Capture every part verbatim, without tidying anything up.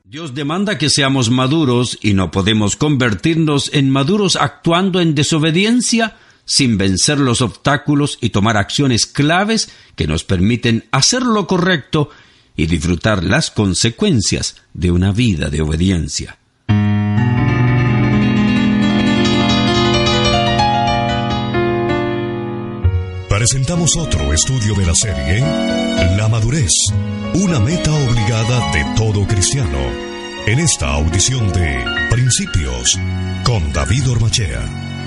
Dios demanda que seamos maduros y no podemos convertirnos en maduros actuando en desobediencia sin vencer los obstáculos y tomar acciones claves que nos permiten hacer lo correcto y disfrutar las consecuencias de una vida de obediencia. Presentamos otro estudio de la serie La madurez, una meta obligada de todo cristiano. En esta audición de Principios con David Ormachea.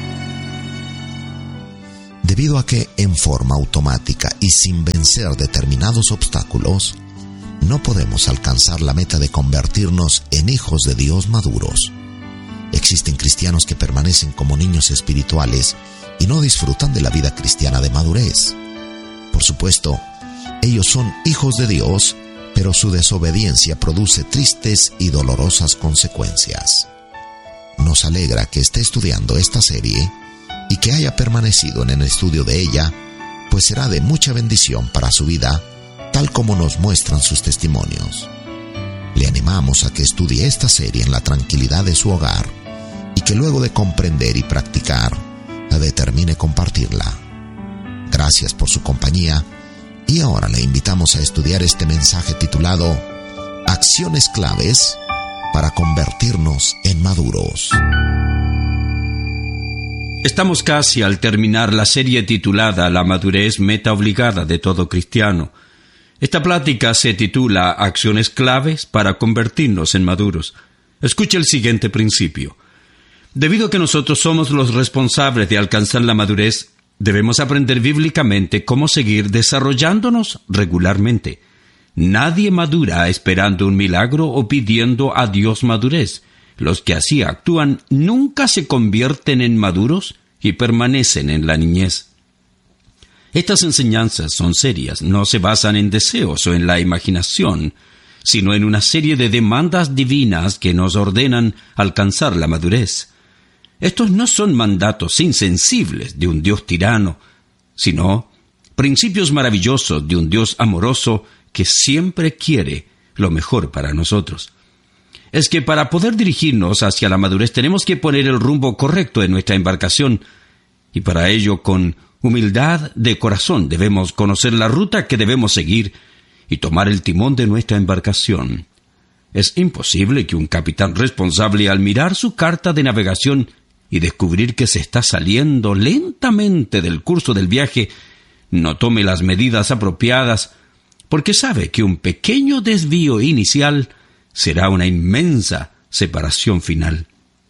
Debido a que en forma automática y sin vencer determinados obstáculos, no podemos alcanzar la meta de convertirnos en hijos de Dios maduros. Existen cristianos que permanecen como niños espirituales y no disfrutan de la vida cristiana de madurez. Por supuesto, ellos son hijos de Dios, pero su desobediencia produce tristes y dolorosas consecuencias. Nos alegra que esté estudiando esta serie y que haya permanecido en el estudio de ella, pues será de mucha bendición para su vida, tal como nos muestran sus testimonios. Le animamos a que estudie esta serie en la tranquilidad de su hogar y que luego de comprender y practicar, determine compartirla. Gracias por su compañía y ahora le invitamos a estudiar este mensaje titulado Acciones claves para convertirnos en maduros. Estamos casi al terminar la serie titulada La madurez, meta obligada de todo cristiano. Esta plática se titula Acciones claves para convertirnos en maduros. Escuche el siguiente principio. Debido a que nosotros somos los responsables de alcanzar la madurez, debemos aprender bíblicamente cómo seguir desarrollándonos regularmente. Nadie madura esperando un milagro o pidiendo a Dios madurez. Los que así actúan nunca se convierten en maduros y permanecen en la niñez. Estas enseñanzas son serias, no se basan en deseos o en la imaginación, sino en una serie de demandas divinas que nos ordenan alcanzar la madurez. Estos no son mandatos insensibles de un Dios tirano, sino principios maravillosos de un Dios amoroso que siempre quiere lo mejor para nosotros. Es que para poder dirigirnos hacia la madurez tenemos que poner el rumbo correcto en nuestra embarcación, y para ello con humildad de corazón debemos conocer la ruta que debemos seguir y tomar el timón de nuestra embarcación. Es imposible que un capitán responsable, al mirar su carta de navegación y descubrir que se está saliendo lentamente del curso del viaje, no tome las medidas apropiadas, porque sabe que un pequeño desvío inicial será una inmensa separación final.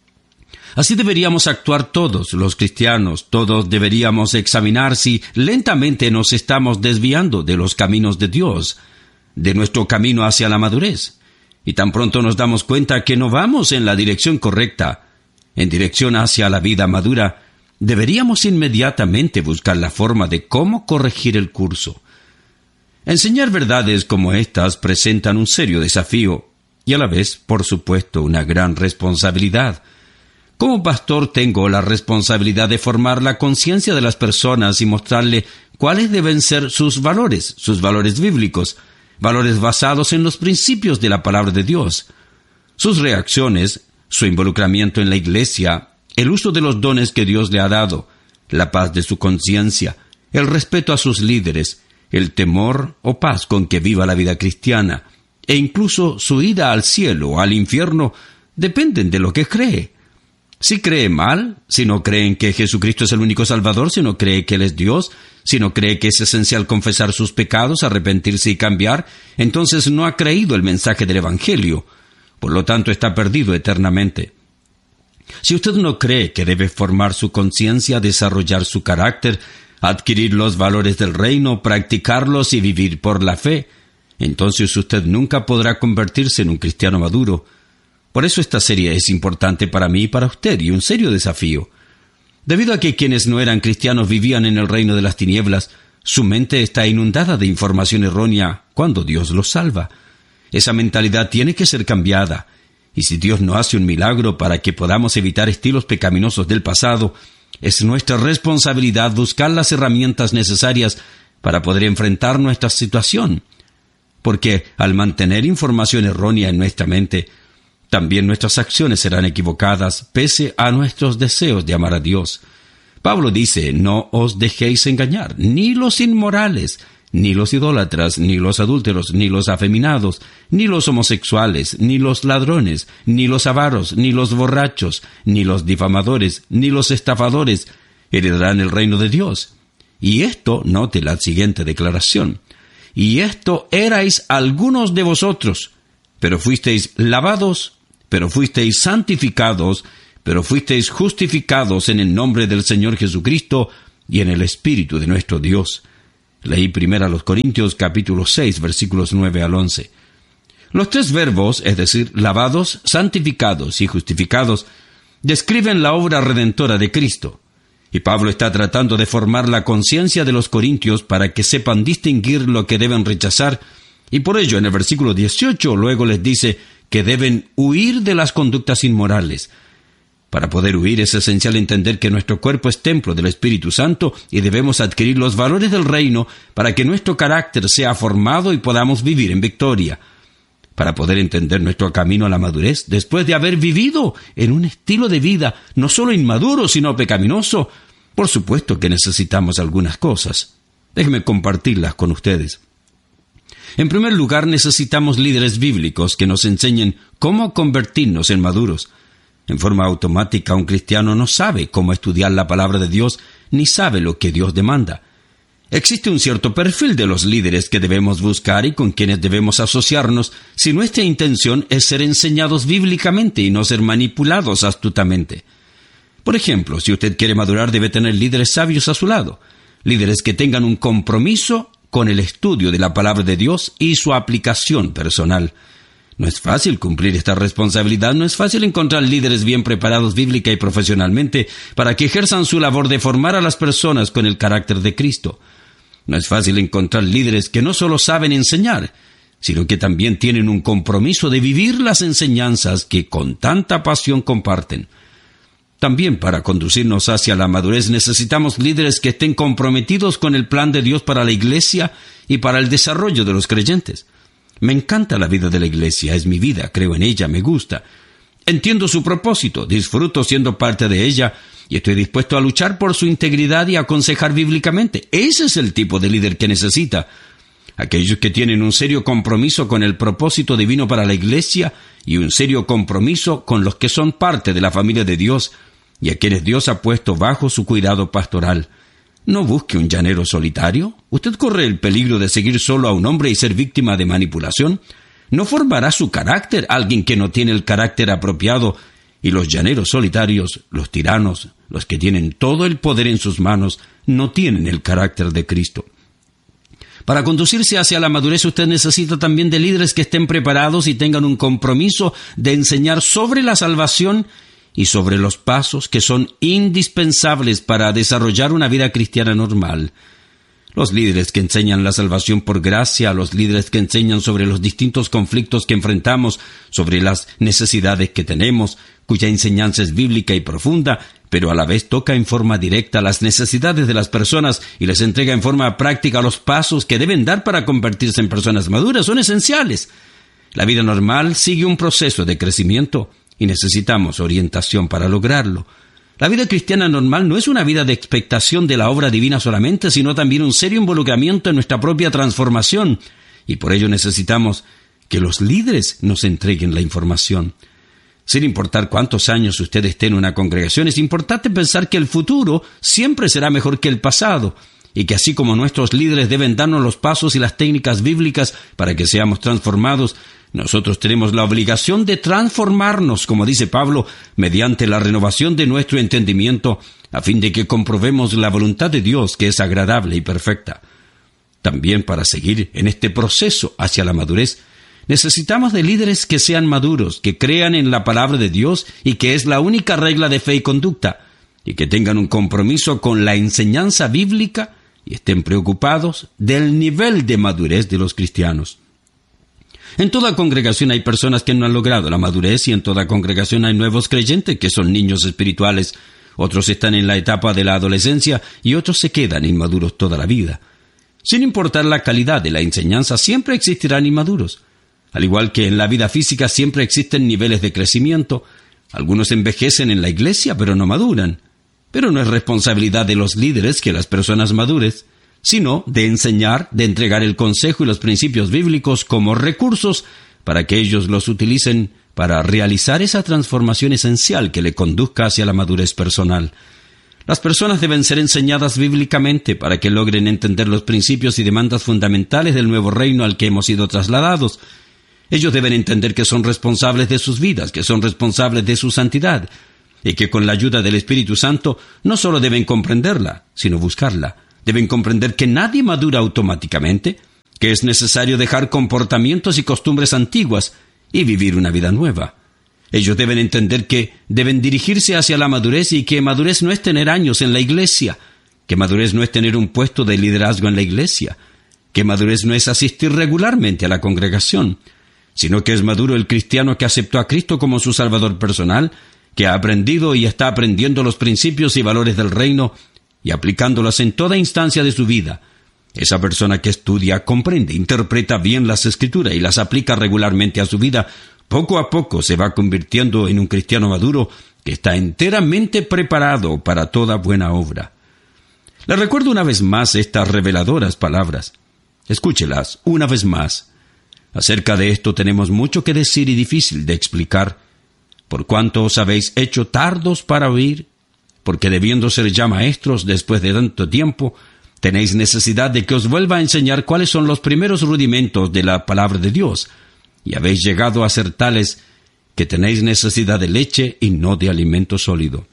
Así deberíamos actuar todos los cristianos. Todos deberíamos examinar si lentamente nos estamos desviando de los caminos de Dios, de nuestro camino hacia la madurez. Y tan pronto nos damos cuenta que no vamos en la dirección correcta, en dirección hacia la vida madura, deberíamos inmediatamente buscar la forma de cómo corregir el curso. Enseñar verdades como estas presentan un serio desafío y a la vez, por supuesto, una gran responsabilidad. Como pastor tengo la responsabilidad de formar la conciencia de las personas y mostrarle cuáles deben ser sus valores, sus valores bíblicos, valores basados en los principios de la palabra de Dios. Sus reacciones, su involucramiento en la iglesia, el uso de los dones que Dios le ha dado, la paz de su conciencia, el respeto a sus líderes, el temor o paz con que viva la vida cristiana, e incluso su ida al cielo o al infierno, dependen de lo que cree. Si cree mal, si no cree en que Jesucristo es el único Salvador, si no cree que Él es Dios, si no cree que es esencial confesar sus pecados, arrepentirse y cambiar, entonces no ha creído el mensaje del Evangelio. Por lo tanto, está perdido eternamente. Si usted no cree que debe formar su conciencia, desarrollar su carácter, adquirir los valores del reino, practicarlos y vivir por la fe, entonces usted nunca podrá convertirse en un cristiano maduro. Por eso esta serie es importante para mí y para usted, y un serio desafío. Debido a que quienes no eran cristianos vivían en el reino de las tinieblas, su mente está inundada de información errónea cuando Dios los salva. Esa mentalidad tiene que ser cambiada, y si Dios no hace un milagro para que podamos evitar estilos pecaminosos del pasado, es nuestra responsabilidad buscar las herramientas necesarias para poder enfrentar nuestra situación. Porque al mantener información errónea en nuestra mente, También nuestras acciones serán equivocadas pese a nuestros deseos de amar a Dios. Pablo dice, no os dejéis engañar, ni los inmorales, ni los idólatras, ni los adúlteros, ni los afeminados, ni los homosexuales, ni los ladrones, ni los avaros, ni los borrachos, ni los difamadores, ni los estafadores heredarán el reino de Dios. Y esto, note la siguiente declaración, y esto erais algunos de vosotros, pero fuisteis lavados, pero fuisteis santificados, pero fuisteis justificados en el nombre del Señor Jesucristo y en el Espíritu de nuestro Dios. Leí primero a los Corintios capítulo seis, versículos nueve al once. Los tres verbos, es decir, lavados, santificados y justificados, describen la obra redentora de Cristo. Y Pablo está tratando de formar la conciencia de los corintios para que sepan distinguir lo que deben rechazar, y por ello en el versículo dieciocho luego les dice que deben huir de las conductas inmorales. Para poder huir es esencial entender que nuestro cuerpo es templo del Espíritu Santo y debemos adquirir los valores del reino para que nuestro carácter sea formado y podamos vivir en victoria. Para poder entender nuestro camino a la madurez, después de haber vivido en un estilo de vida no solo inmaduro, sino pecaminoso, por supuesto que necesitamos algunas cosas. Déjenme compartirlas con ustedes. En primer lugar, necesitamos líderes bíblicos que nos enseñen cómo convertirnos en maduros. En forma automática, un cristiano no sabe cómo estudiar la palabra de Dios, ni sabe lo que Dios demanda. Existe un cierto perfil de los líderes que debemos buscar y con quienes debemos asociarnos si nuestra intención es ser enseñados bíblicamente y no ser manipulados astutamente. Por ejemplo, si usted quiere madurar, debe tener líderes sabios a su lado, líderes que tengan un compromiso con el estudio de la palabra de Dios y su aplicación personal. No es fácil cumplir esta responsabilidad, no es fácil encontrar líderes bien preparados bíblica y profesionalmente para que ejerzan su labor de formar a las personas con el carácter de Cristo. No es fácil encontrar líderes que no solo saben enseñar, sino que también tienen un compromiso de vivir las enseñanzas que con tanta pasión comparten. También para conducirnos hacia la madurez necesitamos líderes que estén comprometidos con el plan de Dios para la iglesia y para el desarrollo de los creyentes. Me encanta la vida de la iglesia, es mi vida, creo en ella, me gusta. Entiendo su propósito, disfruto siendo parte de ella y estoy dispuesto a luchar por su integridad y a aconsejar bíblicamente. Ese es el tipo de líder que necesita. Aquellos que tienen un serio compromiso con el propósito divino para la iglesia y un serio compromiso con los que son parte de la familia de Dios y a quienes Dios ha puesto bajo su cuidado pastoral. No busque un llanero solitario. Usted corre el peligro de seguir solo a un hombre y ser víctima de manipulación. No formará su carácter alguien que no tiene el carácter apropiado. Y los llaneros solitarios, los tiranos, los que tienen todo el poder en sus manos, no tienen el carácter de Cristo. Para conducirse hacia la madurez, usted necesita también de líderes que estén preparados y tengan un compromiso de enseñar sobre la salvación y sobre los pasos que son indispensables para desarrollar una vida cristiana normal. Los líderes que enseñan la salvación por gracia, los líderes que enseñan sobre los distintos conflictos que enfrentamos, sobre las necesidades que tenemos, cuya enseñanza es bíblica y profunda, pero a la vez toca en forma directa las necesidades de las personas y les entrega en forma práctica los pasos que deben dar para convertirse en personas maduras, son esenciales. La vida normal sigue un proceso de crecimiento y necesitamos orientación para lograrlo. La vida cristiana normal no es una vida de expectación de la obra divina solamente, sino también un serio involucramiento en nuestra propia transformación, y por ello necesitamos que los líderes nos entreguen la información. Sin importar cuántos años usted esté en una congregación, es importante pensar que el futuro siempre será mejor que el pasado, y que así como nuestros líderes deben darnos los pasos y las técnicas bíblicas para que seamos transformados, nosotros tenemos la obligación de transformarnos, como dice Pablo, mediante la renovación de nuestro entendimiento, a fin de que comprobemos la voluntad de Dios, que es agradable y perfecta. También para seguir en este proceso hacia la madurez, necesitamos de líderes que sean maduros, que crean en la palabra de Dios y que es la única regla de fe y conducta, y que tengan un compromiso con la enseñanza bíblica y estén preocupados del nivel de madurez de los cristianos. En toda congregación hay personas que no han logrado la madurez y en toda congregación hay nuevos creyentes que son niños espirituales. Otros están en la etapa de la adolescencia y otros se quedan inmaduros toda la vida. Sin importar la calidad de la enseñanza, siempre existirán inmaduros. Al igual que en la vida física siempre existen niveles de crecimiento. Algunos envejecen en la iglesia pero no maduran. Pero no es responsabilidad de los líderes que las personas madures, sino de enseñar, de entregar el consejo y los principios bíblicos como recursos para que ellos los utilicen para realizar esa transformación esencial que le conduzca hacia la madurez personal. Las personas deben ser enseñadas bíblicamente para que logren entender los principios y demandas fundamentales del nuevo reino al que hemos sido trasladados. Ellos deben entender que son responsables de sus vidas, que son responsables de su santidad, y que con la ayuda del Espíritu Santo no solo deben comprenderla, sino buscarla. Deben comprender que nadie madura automáticamente, que es necesario dejar comportamientos y costumbres antiguas y vivir una vida nueva. Ellos deben entender que deben dirigirse hacia la madurez y que madurez no es tener años en la iglesia, que madurez no es tener un puesto de liderazgo en la iglesia, que madurez no es asistir regularmente a la congregación, sino que es maduro el cristiano que aceptó a Cristo como su Salvador personal, que ha aprendido y está aprendiendo los principios y valores del reino y aplicándolos en toda instancia de su vida. Esa persona que estudia, comprende, interpreta bien las Escrituras y las aplica regularmente a su vida, poco a poco se va convirtiendo en un cristiano maduro que está enteramente preparado para toda buena obra. Le recuerdo una vez más estas reveladoras palabras. Escúchelas una vez más. Acerca de esto tenemos mucho que decir y difícil de explicar. Por cuanto os habéis hecho tardos para oír, porque debiendo ser ya maestros después de tanto tiempo, tenéis necesidad de que os vuelva a enseñar cuáles son los primeros rudimentos de la palabra de Dios, y habéis llegado a ser tales que tenéis necesidad de leche y no de alimento sólido.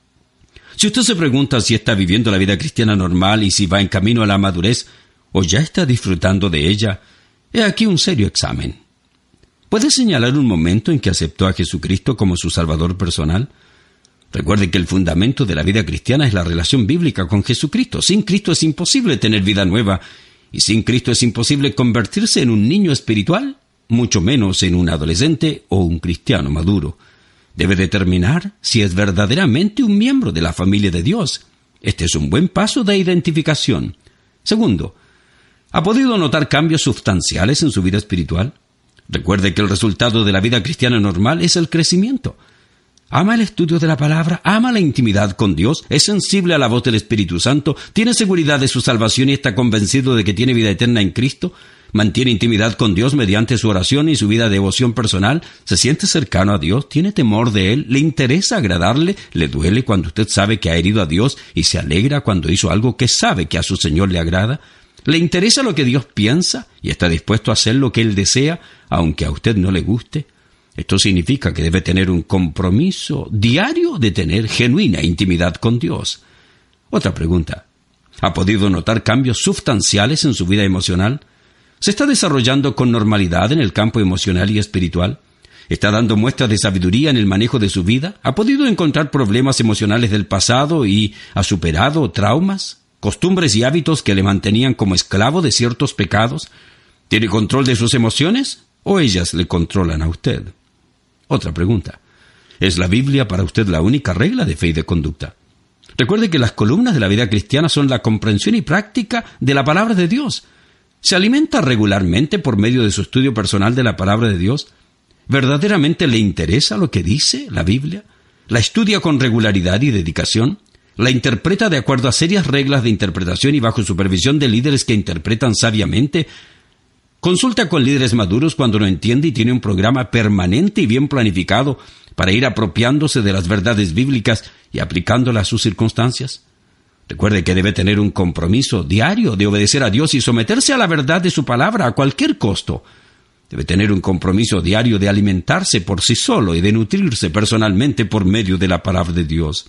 Si usted se pregunta si está viviendo la vida cristiana normal y si va en camino a la madurez, o ya está disfrutando de ella, he aquí un serio examen. ¿Puede señalar un momento en que aceptó a Jesucristo como su Salvador personal? Recuerde que el fundamento de la vida cristiana es la relación bíblica con Jesucristo. Sin Cristo es imposible tener vida nueva, y sin Cristo es imposible convertirse en un niño espiritual, mucho menos en un adolescente o un cristiano maduro. Debe determinar si es verdaderamente un miembro de la familia de Dios. Este es un buen paso de identificación. Segundo, ¿ha podido notar cambios sustanciales en su vida espiritual? Recuerde que el resultado de la vida cristiana normal es el crecimiento. Ama el estudio de la palabra, ama la intimidad con Dios, es sensible a la voz del Espíritu Santo, tiene seguridad de su salvación y está convencido de que tiene vida eterna en Cristo, mantiene intimidad con Dios mediante su oración y su vida de devoción personal, se siente cercano a Dios, tiene temor de Él, le interesa agradarle, le duele cuando usted sabe que ha herido a Dios y se alegra cuando hizo algo que sabe que a su Señor le agrada, le interesa lo que Dios piensa y está dispuesto a hacer lo que Él desea, aunque a usted no le guste. Esto significa que debe tener un compromiso diario de tener genuina intimidad con Dios. Otra pregunta. ¿Ha podido notar cambios sustanciales en su vida emocional? ¿Se está desarrollando con normalidad en el campo emocional y espiritual? ¿Está dando muestras de sabiduría en el manejo de su vida? ¿Ha podido encontrar problemas emocionales del pasado y ha superado traumas, costumbres y hábitos que le mantenían como esclavo de ciertos pecados? ¿Tiene control de sus emociones o ellas le controlan a usted? Otra pregunta. ¿Es la Biblia para usted la única regla de fe y de conducta? Recuerde que las columnas de la vida cristiana son la comprensión y práctica de la palabra de Dios. ¿Se alimenta regularmente por medio de su estudio personal de la palabra de Dios? ¿Verdaderamente le interesa lo que dice la Biblia? ¿La estudia con regularidad y dedicación? ¿La interpreta de acuerdo a serias reglas de interpretación y bajo supervisión de líderes que interpretan sabiamente? Consulta con líderes maduros cuando no entiende y tiene un programa permanente y bien planificado para ir apropiándose de las verdades bíblicas y aplicándolas a sus circunstancias. Recuerde que debe tener un compromiso diario de obedecer a Dios y someterse a la verdad de su palabra a cualquier costo. Debe tener un compromiso diario de alimentarse por sí solo y de nutrirse personalmente por medio de la palabra de Dios.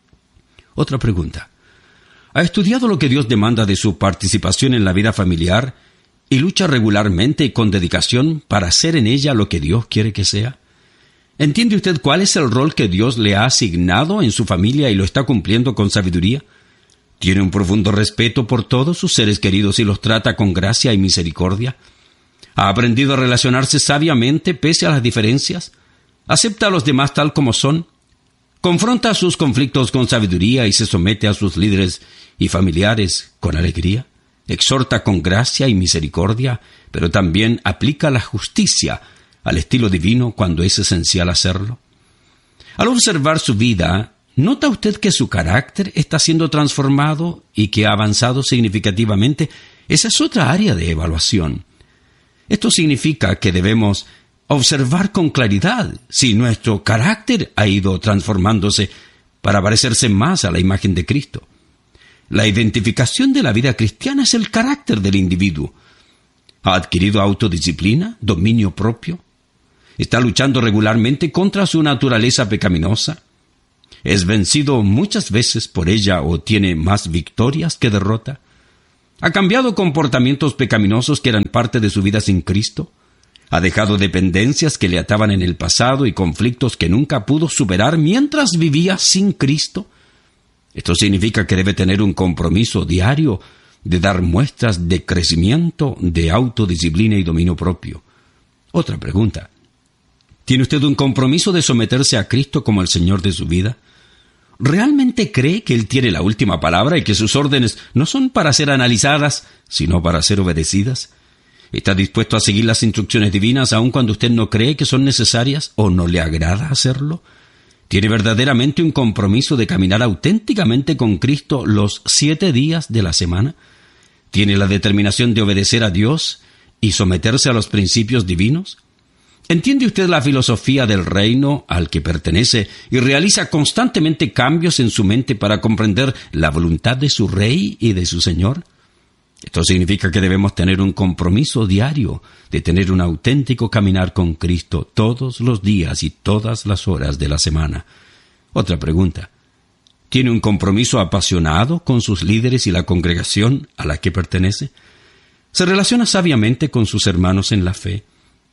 Otra pregunta. ¿Ha estudiado lo que Dios demanda de su participación en la vida familiar y lucha regularmente y con dedicación para hacer en ella lo que Dios quiere que sea? ¿Entiende usted cuál es el rol que Dios le ha asignado en su familia y lo está cumpliendo con sabiduría? ¿Tiene un profundo respeto por todos sus seres queridos y los trata con gracia y misericordia? ¿Ha aprendido a relacionarse sabiamente pese a las diferencias? ¿Acepta a los demás tal como son? ¿Confronta sus conflictos con sabiduría y se somete a sus líderes y familiares con alegría? exhorta con gracia y misericordia, pero también aplica la justicia al estilo divino cuando es esencial hacerlo. Al observar su vida, ¿nota usted que su carácter está siendo transformado y que ha avanzado significativamente? Esa es otra área de evaluación. Esto significa que debemos observar con claridad si nuestro carácter ha ido transformándose para parecerse más a la imagen de Cristo. La identificación de la vida cristiana es el carácter del individuo. ¿Ha adquirido autodisciplina, dominio propio? ¿Está luchando regularmente contra su naturaleza pecaminosa? ¿Es vencido muchas veces por ella o tiene más victorias que derrota? ¿Ha cambiado comportamientos pecaminosos que eran parte de su vida sin Cristo? ¿Ha dejado dependencias que le ataban en el pasado y conflictos que nunca pudo superar mientras vivía sin Cristo? Esto significa que debe tener un compromiso diario de dar muestras de crecimiento, de autodisciplina y dominio propio. Otra pregunta. ¿Tiene usted un compromiso de someterse a Cristo como el Señor de su vida? ¿Realmente cree que Él tiene la última palabra y que sus órdenes no son para ser analizadas, sino para ser obedecidas? ¿Está dispuesto a seguir las instrucciones divinas aun cuando usted no cree que son necesarias o no le agrada hacerlo? ¿Tiene verdaderamente un compromiso de caminar auténticamente con Cristo los siete días de la semana? ¿Tiene la determinación de obedecer a Dios y someterse a los principios divinos? ¿Entiende usted la filosofía del reino al que pertenece y realiza constantemente cambios en su mente para comprender la voluntad de su Rey y de su Señor? Esto significa que debemos tener un compromiso diario de tener un auténtico caminar con Cristo todos los días y todas las horas de la semana. Otra pregunta. ¿Tiene un compromiso apasionado con sus líderes y la congregación a la que pertenece? ¿Se relaciona sabiamente con sus hermanos en la fe?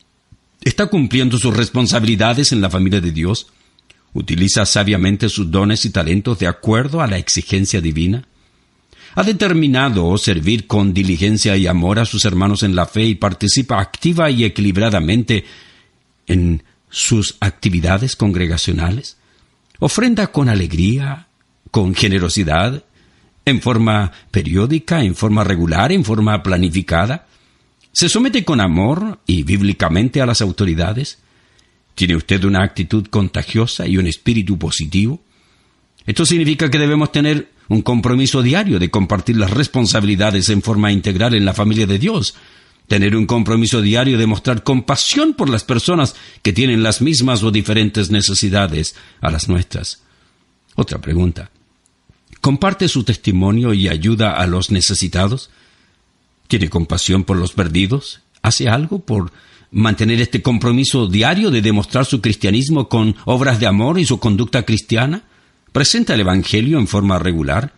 ¿Está cumpliendo sus responsabilidades en la familia de Dios? ¿Utiliza sabiamente sus dones y talentos de acuerdo a la exigencia divina? ¿Ha determinado servir con diligencia y amor a sus hermanos en la fe y participa activa y equilibradamente en sus actividades congregacionales? ¿Ofrenda con alegría, con generosidad, en forma periódica, en forma regular, en forma planificada? ¿Se somete con amor y bíblicamente a las autoridades? ¿Tiene usted una actitud contagiosa y un espíritu positivo? Esto significa que debemos tener un compromiso diario de compartir las responsabilidades en forma integral en la familia de Dios, tener un compromiso diario de mostrar compasión por las personas que tienen las mismas o diferentes necesidades a las nuestras. Otra pregunta. ¿Comparte su testimonio y ayuda a los necesitados? ¿Tiene compasión por los perdidos? ¿Hace algo por mantener este compromiso diario de demostrar su cristianismo con obras de amor y su conducta cristiana? ¿Presenta el Evangelio en forma regular?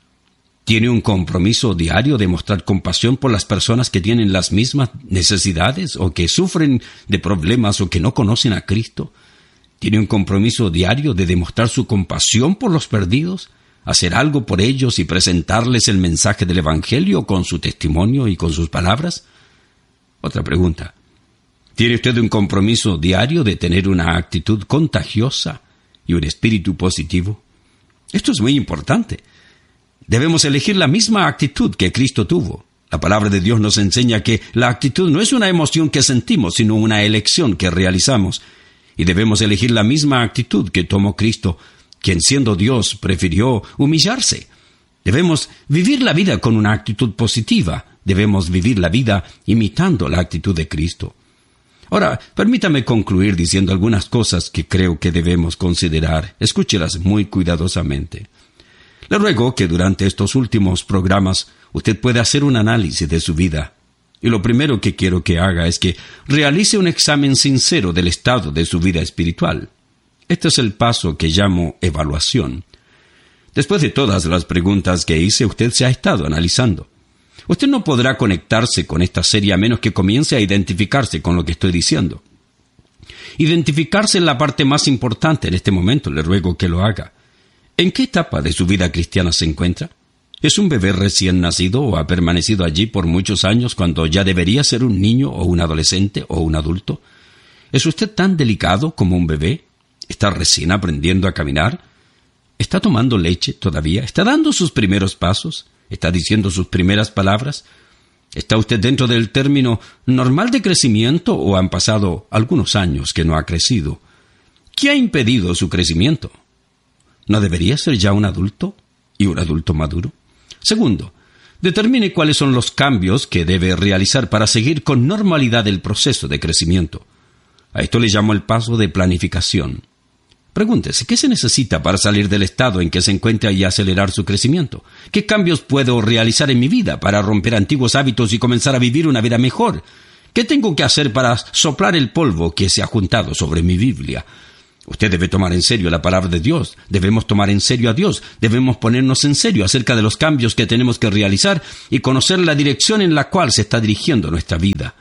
¿Tiene un compromiso diario de mostrar compasión por las personas que tienen las mismas necesidades o que sufren de problemas o que no conocen a Cristo? ¿Tiene un compromiso diario de demostrar su compasión por los perdidos? ¿Hacer algo por ellos y presentarles el mensaje del Evangelio con su testimonio y con sus palabras? Otra pregunta. ¿Tiene usted un compromiso diario de tener una actitud contagiosa y un espíritu positivo? Esto es muy importante. Debemos elegir la misma actitud que Cristo tuvo. La palabra de Dios nos enseña que la actitud no es una emoción que sentimos, sino una elección que realizamos. Y debemos elegir la misma actitud que tomó Cristo, quien siendo Dios prefirió humillarse. Debemos vivir la vida con una actitud positiva. Debemos vivir la vida imitando la actitud de Cristo. Ahora, permítame concluir diciendo algunas cosas que creo que debemos considerar. Escúchelas muy cuidadosamente. Le ruego que durante estos últimos programas usted pueda hacer un análisis de su vida. Y lo primero que quiero que haga es que realice un examen sincero del estado de su vida espiritual. Este es el paso que llamo evaluación. Después de todas las preguntas que hice, usted se ha estado analizando. Usted no podrá conectarse con esta serie a menos que comience a identificarse con lo que estoy diciendo. Identificarse es la parte más importante en este momento. Le ruego que lo haga. ¿En qué etapa de su vida cristiana se encuentra? ¿Es un bebé recién nacido o ha permanecido allí por muchos años cuando ya debería ser un niño o un adolescente o un adulto? ¿Es usted tan delicado como un bebé? ¿Está recién aprendiendo a caminar? ¿Está tomando leche todavía? ¿Está dando sus primeros pasos? ¿Está diciendo sus primeras palabras? ¿Está usted dentro del término normal de crecimiento o han pasado algunos años que no ha crecido? ¿Qué ha impedido su crecimiento? ¿No debería ser ya un adulto y un adulto maduro? Segundo, determine cuáles son los cambios que debe realizar para seguir con normalidad el proceso de crecimiento. A esto le llamo el paso de planificación. Pregúntese, ¿qué se necesita para salir del estado en que se encuentra y acelerar su crecimiento? ¿Qué cambios puedo realizar en mi vida para romper antiguos hábitos y comenzar a vivir una vida mejor? ¿Qué tengo que hacer para soplar el polvo que se ha juntado sobre mi Biblia? Usted debe tomar en serio la palabra de Dios. Debemos tomar en serio a Dios. Debemos ponernos en serio acerca de los cambios que tenemos que realizar y conocer la dirección en la cual se está dirigiendo nuestra vida.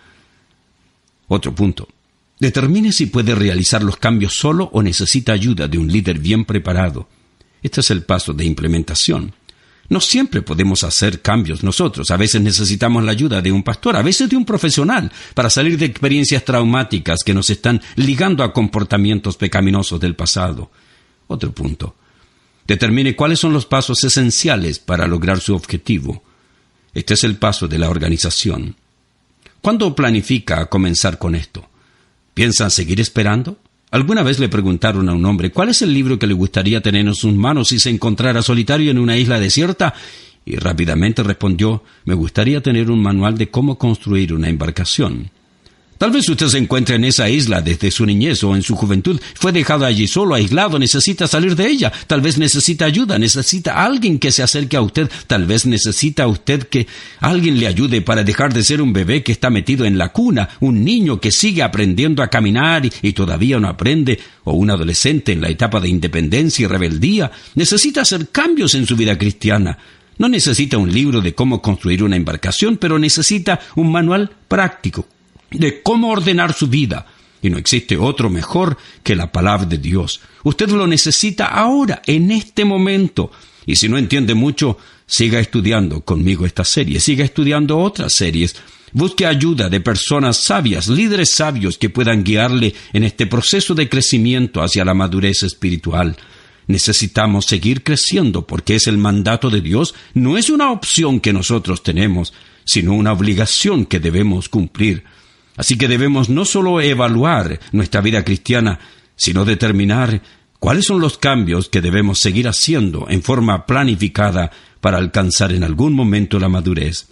Otro punto. Determine si puede realizar los cambios solo o necesita ayuda de un líder bien preparado. Este es el paso de implementación. No siempre podemos hacer cambios nosotros. A veces necesitamos la ayuda de un pastor, a veces de un profesional, para salir de experiencias traumáticas que nos están ligando a comportamientos pecaminosos del pasado. Otro punto. Determine cuáles son los pasos esenciales para lograr su objetivo. Este es el paso de la organización. ¿Cuándo planifica comenzar con esto? ¿Piensa seguir esperando? ¿Alguna vez le preguntaron a un hombre cuál es el libro que le gustaría tener en sus manos si se encontrara solitario en una isla desierta? Y rápidamente respondió, me gustaría tener un manual de cómo construir una embarcación. Tal vez usted se encuentre en esa isla desde su niñez o en su juventud. Fue dejado allí solo, aislado, necesita salir de ella. Tal vez necesita ayuda, necesita a alguien que se acerque a usted. Tal vez necesita usted que alguien le ayude para dejar de ser un bebé que está metido en la cuna, un niño que sigue aprendiendo a caminar y, y todavía no aprende, o un adolescente en la etapa de independencia y rebeldía. Necesita hacer cambios en su vida cristiana. No necesita un libro de cómo construir una embarcación, pero necesita un manual práctico de cómo ordenar su vida. Y no existe otro mejor que la palabra de Dios. Usted lo necesita ahora, en este momento. Y si no entiende mucho, siga estudiando conmigo esta serie. Siga estudiando otras series. Busque ayuda de personas sabias, líderes sabios que puedan guiarle en este proceso de crecimiento hacia la madurez espiritual. Necesitamos seguir creciendo porque es el mandato de Dios. No es una opción que nosotros tenemos, sino una obligación que debemos cumplir. Así que debemos no solo evaluar nuestra vida cristiana, sino determinar cuáles son los cambios que debemos seguir haciendo en forma planificada para alcanzar en algún momento la madurez.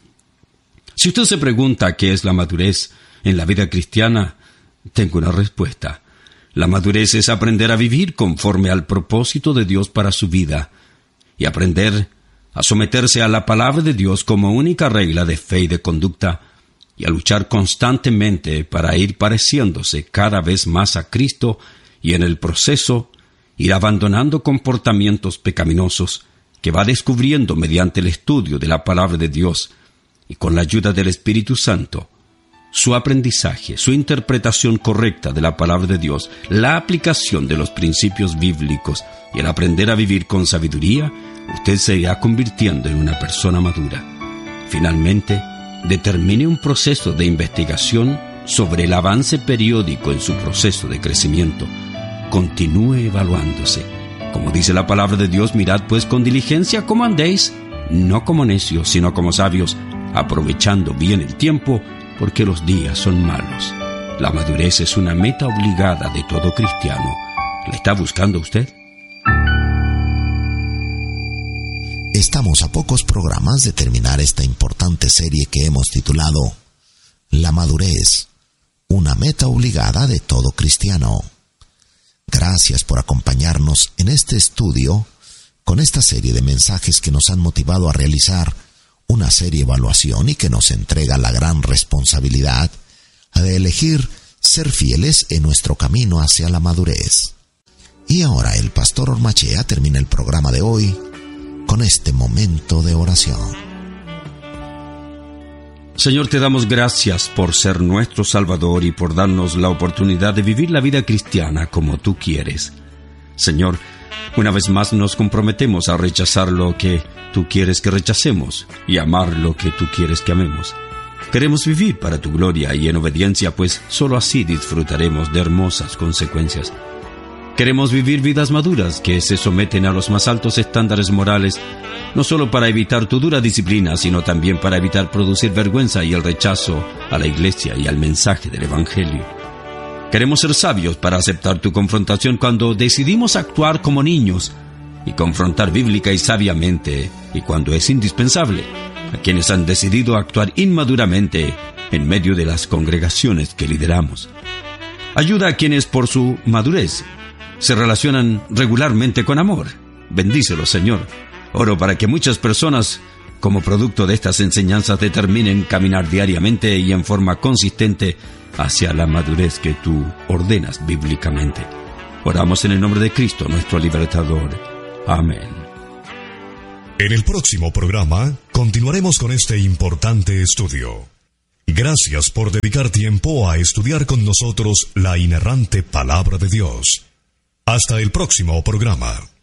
Si usted se pregunta qué es la madurez en la vida cristiana, tengo una respuesta. La madurez es aprender a vivir conforme al propósito de Dios para su vida y aprender a someterse a la palabra de Dios como única regla de fe y de conducta, y a luchar constantemente para ir pareciéndose cada vez más a Cristo y en el proceso ir abandonando comportamientos pecaminosos que va descubriendo mediante el estudio de la palabra de Dios y con la ayuda del Espíritu Santo. Su aprendizaje, su interpretación correcta de la palabra de Dios, la aplicación de los principios bíblicos y el aprender a vivir con sabiduría, usted se irá convirtiendo en una persona madura. Finalmente, determine un proceso de investigación sobre el avance periódico en su proceso de crecimiento. Continúe evaluándose. Como dice la palabra de Dios, mirad pues con diligencia cómo andéis, no como necios, sino como sabios, aprovechando bien el tiempo, porque los días son malos. La madurez es una meta obligada de todo cristiano. ¿La está buscando usted? Estamos a pocos programas de terminar esta importante serie que hemos titulado La madurez, una meta obligada de todo cristiano. Gracias por acompañarnos en este estudio con esta serie de mensajes que nos han motivado a realizar una seria evaluación y que nos entrega la gran responsabilidad de elegir ser fieles en nuestro camino hacia la madurez. Y ahora el pastor Ormachea termina el programa de hoy con este momento de oración. Señor, te damos gracias por ser nuestro Salvador y por darnos la oportunidad de vivir la vida cristiana como tú quieres. Señor, una vez más nos comprometemos a rechazar lo que tú quieres que rechacemos y amar lo que tú quieres que amemos. Queremos vivir para tu gloria y en obediencia, pues solo así disfrutaremos de hermosas consecuencias. Queremos vivir vidas maduras que se someten a los más altos estándares morales, no solo para evitar tu dura disciplina, sino también para evitar producir vergüenza y el rechazo a la Iglesia y al mensaje del Evangelio. Queremos ser sabios para aceptar tu confrontación cuando decidimos actuar como niños y confrontar bíblica y sabiamente, y cuando es indispensable, a quienes han decidido actuar inmaduramente en medio de las congregaciones que lideramos. Ayuda a quienes por su madurez se relacionan regularmente con amor. Bendícelos, Señor. Oro para que muchas personas, como producto de estas enseñanzas, determinen caminar diariamente y en forma consistente hacia la madurez que tú ordenas bíblicamente. Oramos en el nombre de Cristo, nuestro libertador. Amén. En el próximo programa continuaremos con este importante estudio. Gracias por dedicar tiempo a estudiar con nosotros la inerrante palabra de Dios. Hasta el próximo programa.